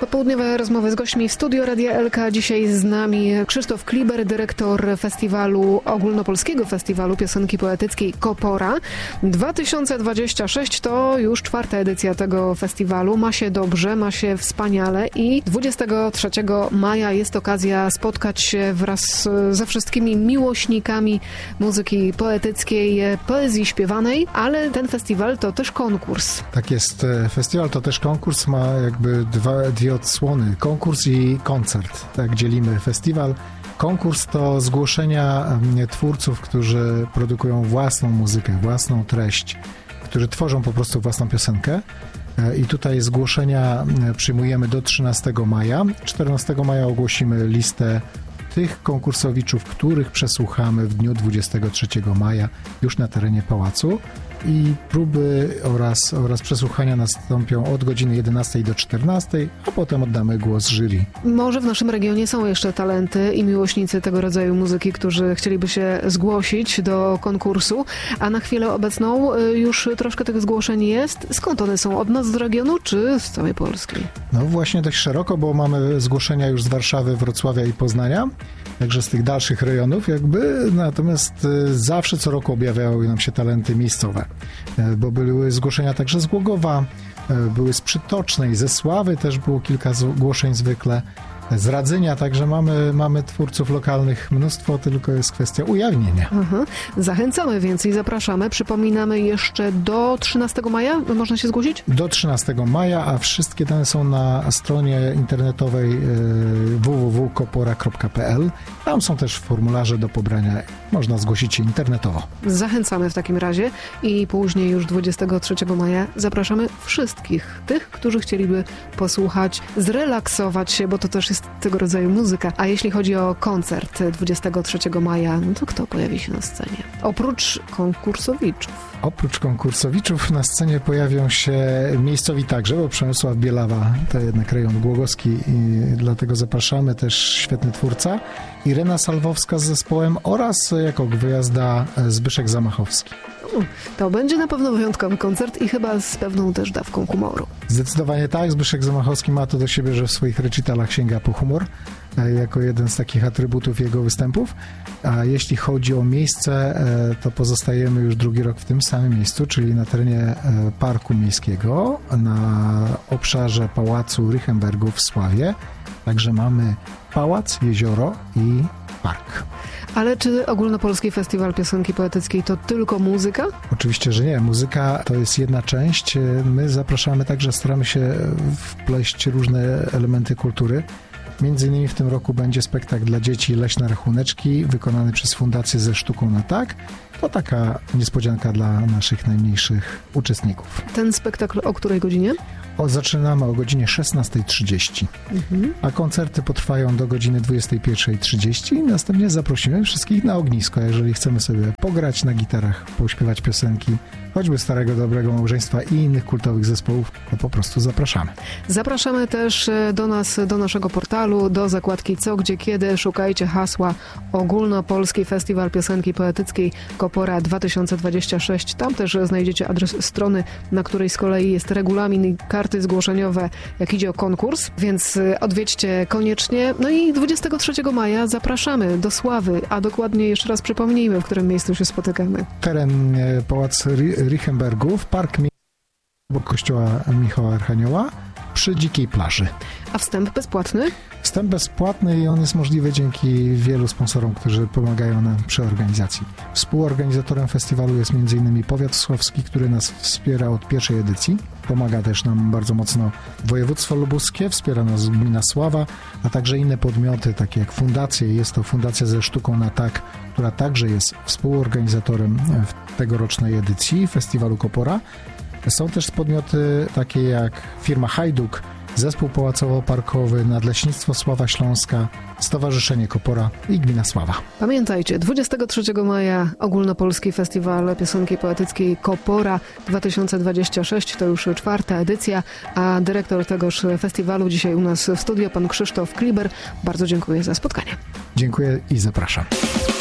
Popołudniowe rozmowy z gośćmi w studio Radia LK. Dzisiaj z nami Krzysztof Kliber, dyrektor ogólnopolskiego festiwalu piosenki poetyckiej Kopora. 2026 to już 4. edycja tego festiwalu. Ma się dobrze, ma się wspaniale i 23 maja jest okazja spotkać się wraz ze wszystkimi miłośnikami muzyki poetyckiej, poezji śpiewanej, ale ten festiwal to też konkurs. Tak jest, festiwal to też konkurs, ma jakby dwie odsłony, konkurs i koncert. Tak dzielimy festiwal. Konkurs to zgłoszenia twórców, którzy produkują własną muzykę, własną treść, którzy tworzą po prostu własną piosenkę. I tutaj zgłoszenia przyjmujemy do 13 maja. 14 maja ogłosimy listę tych konkursowiczów, których przesłuchamy w dniu 23 maja już na terenie pałacu. I próby oraz przesłuchania nastąpią od godziny 11 do 14, a potem oddamy głos jury. Może w naszym regionie są jeszcze talenty i miłośnicy tego rodzaju muzyki, którzy chcieliby się zgłosić do konkursu, a na chwilę obecną już troszkę tych zgłoszeń jest. Skąd one są? Od nas z regionu, czy z całej Polski? No właśnie dość szeroko, bo mamy zgłoszenia już z Warszawy, Wrocławia i Poznania, także z tych dalszych rejonów jakby, natomiast zawsze co roku objawiały nam się talenty miejscowe, bo były zgłoszenia także z Głogowa, były z Przytocznej, ze Sławy też było kilka zgłoszeń zwykle, z Radzenia, także mamy twórców lokalnych mnóstwo, tylko jest kwestia ujawnienia. Zachęcamy więc i zapraszamy. Przypominamy jeszcze do 13 maja można się zgłosić? Do 13 maja, a wszystkie dane są na stronie internetowej www.kopora.pl. Tam są też formularze do pobrania. Można zgłosić się internetowo. Zachęcamy w takim razie i później już 23 maja zapraszamy wszystkich tych, którzy chcieliby posłuchać, zrelaksować się, bo to też jest tego rodzaju muzyka. A jeśli chodzi o koncert 23 maja, no to kto pojawi się na scenie? Oprócz konkursowiczów. Oprócz konkursowiczów na scenie pojawią się miejscowi także, bo Przemysław Bielawa to jednak rejon głogowski i dlatego zapraszamy, też świetny twórca. Irena Salwowska z zespołem oraz jako gwiazda Zbyszek Zamachowski. To będzie na pewno wyjątkowy koncert i chyba z pewną też dawką humoru. Zdecydowanie tak. Zbyszek Zamachowski ma to do siebie, że w swoich recitalach sięga po humor jako jeden z takich atrybutów jego występów. A jeśli chodzi o miejsce, to pozostajemy już drugi rok w tym samym miejscu, czyli na terenie Parku Miejskiego, na obszarze Pałacu Richembergów w Sławie. Także mamy pałac, jezioro i park. Ale czy Ogólnopolski Festiwal Piosenki Poetyckiej to tylko muzyka? Oczywiście, że nie. Muzyka to jest jedna część. My zapraszamy także, staramy się wpleść różne elementy kultury. Między innymi w tym roku będzie spektakl dla dzieci Leśne Rachuneczki, wykonany przez Fundację Ze Sztuką na Tak. To taka niespodzianka dla naszych najmniejszych uczestników. Ten spektakl o której godzinie? Zaczynamy o godzinie 16:30, a koncerty potrwają do godziny 21:30 i następnie zaprosimy wszystkich na ognisko. Jeżeli chcemy sobie pograć na gitarach, pośpiewać piosenki, choćby Starego Dobrego Małżeństwa i innych kultowych zespołów, to po prostu zapraszamy. Zapraszamy też do nas, do naszego portalu, do zakładki Co, Gdzie, Kiedy. Szukajcie hasła Ogólnopolski Festiwal Piosenki Poetyckiej Kopora 2026. Tam też znajdziecie adres strony, na której z kolei jest regulamin i karty zgłoszeniowe, jak idzie o konkurs, więc odwiedźcie koniecznie. No i 23 maja zapraszamy do Sławy, a dokładnie jeszcze raz przypomnijmy, w którym miejscu się spotykamy. Teren Pałac Richembergów, Park obok kościoła Michała Archanioła przy Dzikiej Plaży. A wstęp bezpłatny? Wstęp bezpłatny i on jest możliwy dzięki wielu sponsorom, którzy pomagają nam przy organizacji. Współorganizatorem festiwalu jest m.in. Powiat Sławski, który nas wspiera od pierwszej edycji. Pomaga też nam bardzo mocno województwo lubuskie, wspiera nas gmina Sława, a także inne podmioty, takie jak fundacje. Jest to Fundacja Ze Sztuką na Tak, która także jest współorganizatorem tegorocznej edycji festiwalu Kopora. Są też podmioty takie jak firma Hajduk, Zespół Pałacowo-Parkowy, Nadleśnictwo Sława Śląska, Stowarzyszenie Kopora i Gmina Sława. Pamiętajcie, 23 maja Ogólnopolski Festiwal Piosenki Poetyckiej Kopora 2026, to już 4. edycja, a dyrektor tegoż festiwalu dzisiaj u nas w studio, pan Krzysztof Kliber. Bardzo dziękuję za spotkanie. Dziękuję i zapraszam.